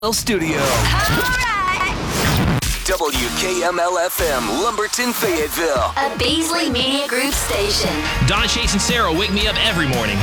Studio. Alright. WKML-FM, Lumberton, Fayetteville. A Beasley Media Group station. Donna, Chase, and Sarah wake me up every morning.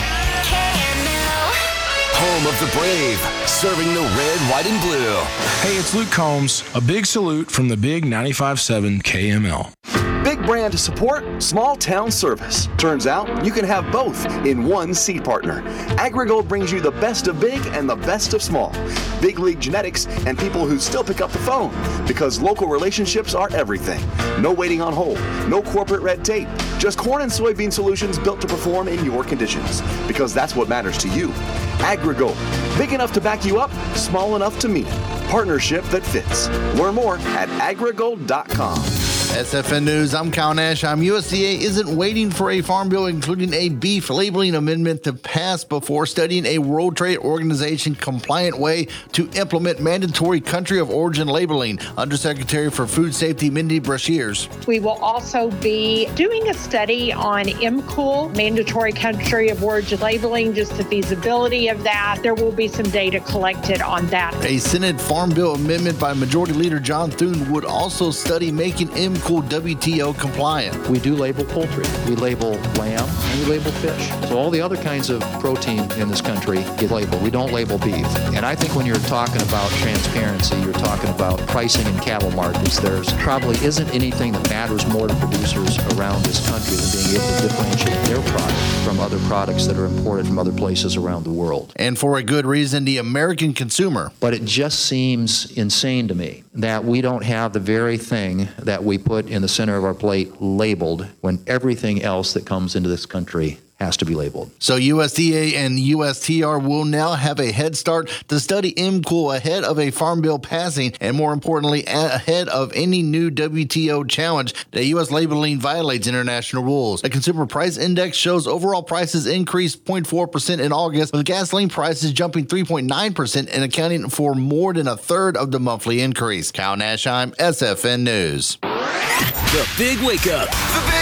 KML. Home of the brave, serving the red, white, and blue. Hey, it's Luke Combs. A big salute from the big 95.7 KML. Big brand support, small town service. Turns out you can have both in one seed partner. AgriGold brings you the best of big and the best of small. Big league genetics and people who still pick up the phone, because local relationships are everything. No waiting on hold, no corporate red tape, just corn and soybean solutions built to perform in your conditions, because that's what matters to you. AgriGold, big enough to back you up, small enough to mean it. Partnership that fits. Learn more at agrigold.com. SFN News, I'm Kyle Nash. USDA isn't waiting for a farm bill including a beef labeling amendment to pass before studying a World Trade Organization compliant way to implement mandatory country of origin labeling. Undersecretary for Food Safety Mindy Brashears. We will also be doing a study on MCOOL, mandatory country of origin labeling, just the feasibility of that. There will be some data collected on that. A Senate Farm Bill amendment by Majority Leader John Thune would also study making MCOOL WTO compliant. We do label poultry, we label lamb, and we label fish. So all the other kinds of protein in this country get labeled. We don't label beef. And I think when you're talking about transparency, you're talking about pricing in cattle markets, there's probably isn't anything that matters more to producers around this country than being able to differentiate their product from other products that are imported from other places around the world. And for a good reason, the American consumer. But it just seems insane to me that we don't have the very thing that we put in the center of our plate labeled when everything else that comes into this country has to be labeled. So USDA and USTR will now have a head start to study MCOOL ahead of a farm bill passing, and more importantly, ahead of any new WTO challenge that U.S. labeling violates international rules. The Consumer Price Index shows overall prices increased 0.4% in August, with gasoline prices jumping 3.9% and accounting for more than a third of the monthly increase. Kyle Nashheim, SFN News. The Big Wake Up.